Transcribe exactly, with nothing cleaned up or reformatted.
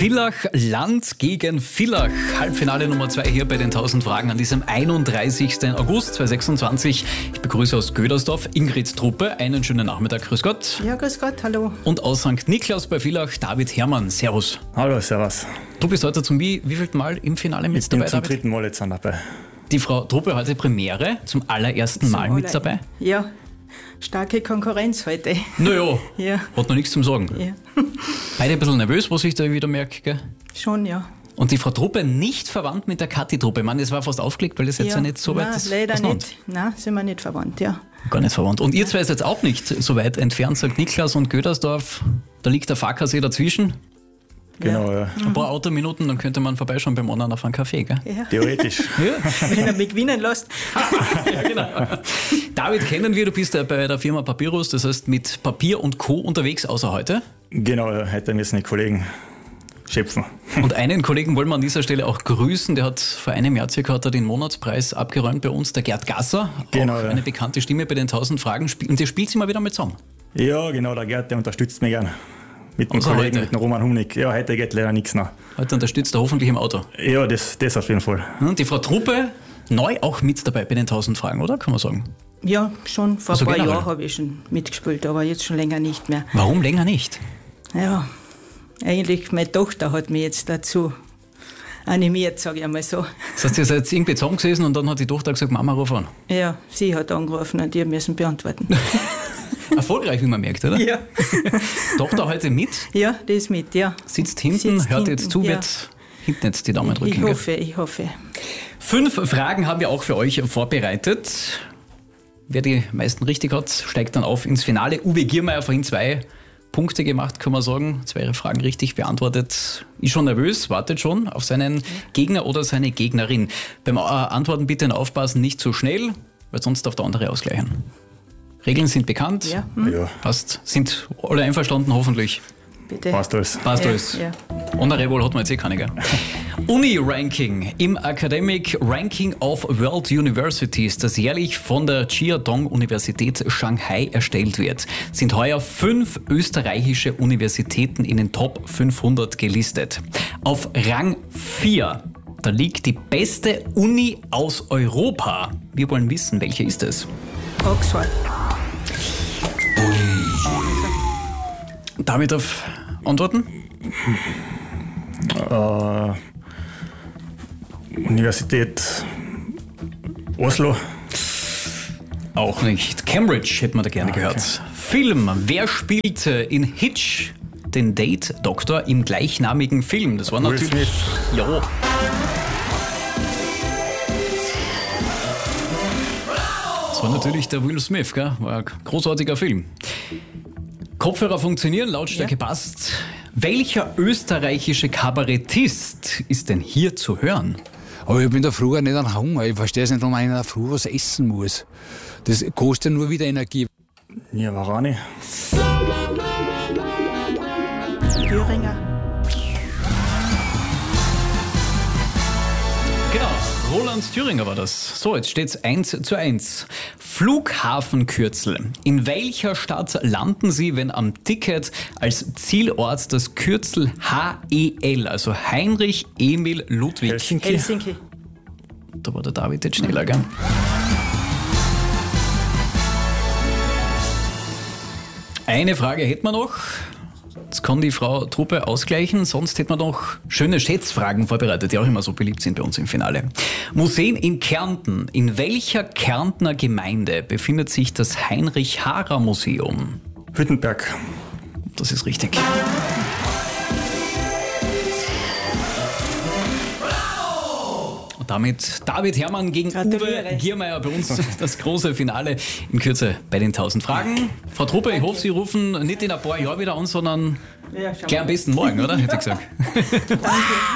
Villach, Land gegen Villach. Halbfinale Nummer zwei hier bei den tausend Fragen an diesem einunddreißigsten August zweitausendsechsundzwanzig. Ich begrüße aus Gödersdorf Ingrid Truppe. Einen schönen Nachmittag. Grüß Gott. Ja, grüß Gott, hallo. Und aus Sankt Niklas bei Villach David Herrmann. Servus. Hallo, servus. Du bist heute zum wie, wievielten Mal im Finale mit Ich bin dabei, zum David? dritten Mal jetzt dabei. Die Frau Truppe heute Premiere, zum allerersten Mal Zum mit aller- dabei. Ja, starke Konkurrenz heute. Naja, Ja. hat noch nichts zum Sagen. Ja, Beide ein bisschen nervös, was ich da wieder merke. Gell? schon, ja. Und die Frau Truppe nicht verwandt mit der Kathi-Truppe. Ich meine, es war fast aufgelegt, weil das jetzt ja, ja. nicht so weit Nein, ist. leider auseinander. nicht. Nein, sind wir nicht verwandt, ja. Gar nicht verwandt. Und ihr zwei seid jetzt auch nicht so weit entfernt, Sankt Niklas und Gödersdorf. Da liegt der Fackersee dazwischen. Genau, ja. Ein paar Autominuten, dann könnte man vorbeischauen beim anderen auf einen Kaffee. Gell? Ja. Theoretisch. Ja. Wenn er mich gewinnen lässt. Ja, genau. David kennen wir, du bist ja bei der Firma Papyrus, das heißt mit Papier und Co. unterwegs, außer heute. Genau, ja. Heute müssen die Kollegen schöpfen. Und einen Kollegen wollen wir an dieser Stelle auch grüßen, der hat vor einem Jahr circa hat er den Monatspreis abgeräumt bei uns, der Gerd Gasser. Genau, auch ja. eine bekannte Stimme bei den tausend Fragen. Und der spielt sie mal wieder mit zusammen. Ja, genau, der Gerd, der unterstützt mich gern. Mit dem Außer Kollegen, heute. mit dem Roman Humnig. Ja, heute geht leider nichts nach. Heute unterstützt er hoffentlich im Auto. Ja, das, das auf jeden Fall. Und die Frau Truppe, neu auch mit dabei bei den tausend Fragen, oder? Kann man sagen. Ja, schon vor Also ein paar generell? Jahren habe ich schon mitgespielt, aber jetzt schon länger nicht mehr. Warum länger nicht? Ja, eigentlich meine Tochter hat mich jetzt dazu animiert, sage ich einmal so. Das heißt, ihr seid irgendwie zusammengesessen und dann hat die Tochter gesagt, Mama, ruf an. Ja, sie hat angerufen und die müssen beantworten. Erfolgreich, wie man merkt, oder? Ja. Tochter heute mit, Ja, die ist mit, ja. sitzt hinten, Sitzt hört hinten, jetzt zu, ja. wird hinten jetzt die Daumen drücken. Ich gell? hoffe, ich hoffe. Fünf Fragen haben wir auch für euch vorbereitet. Wer die meisten richtig hat, steigt dann auf ins Finale. Uwe Giermeier hat vorhin zwei Punkte gemacht, kann man sagen. Zwei Fragen richtig beantwortet. Ist schon nervös, wartet schon auf seinen Gegner oder seine Gegnerin. Beim äh, Antworten bitte aufpassen, nicht zu schnell, weil sonst darf der andere ausgleichen. Regeln sind bekannt. Ja, hm, Ja, Passt. Sind alle einverstanden, hoffentlich. bitte. passt alles. Passt Ja, alles. ja. Honorable hat man jetzt eh keine, gell? Uni-Ranking im Academic Ranking of World Universities, das jährlich von der Jiadong-Universität Shanghai erstellt wird, sind heuer fünf österreichische Universitäten in den Top fünfhundert gelistet. Auf Rang vier, da liegt die beste Uni aus Europa. Wir wollen wissen, welche ist es? Oxford. David auf Antworten? Äh, Universität Oslo. Auch nicht. Cambridge hätte man da gerne gehört. Film. Wer spielte in Hitch den Date-Doktor im gleichnamigen Film? Das war Will natürlich... Smith. Ja. Das war natürlich der Will Smith, gell? War ein großartiger Film. Kopfhörer funktionieren, Lautstärke Ja. passt. Welcher österreichische Kabarettist ist denn hier zu hören? Aber ich bin da früher nicht an Hunger. Ich verstehe es nicht, warum man in der Früh was essen muss. Das kostet nur wieder Energie. Ja, Warani. Thüringer. Genau, Roland Thüringer war das. So, jetzt steht's eins zu eins. Flughafenkürzel. In welcher Stadt landen Sie, wenn am Ticket als Zielort das Kürzel H E L, also Heinrich Emil Ludwig? Helsinki. Helsinki. Da war der David jetzt schneller, gell? Eine Frage hätten wir noch. Jetzt kann die Frau Truppe ausgleichen, sonst hätten wir noch schöne Schätzfragen vorbereitet, die auch immer so beliebt sind bei uns im Finale. Museen in Kärnten. In welcher Kärntner Gemeinde befindet sich das Heinrich-Harrer-Museum? Hüttenberg. Das ist richtig. Und damit David Herrmann gegen Gratuliere. Uwe Giermeier bei uns das große Finale in Kürze bei den tausend Fragen. Frau Truppe, ich hoffe, Sie rufen nicht in ein paar Jahren wieder an, sondern Ja, schauen gleich am besten morgen, oder? Hätte ich gesagt. Danke.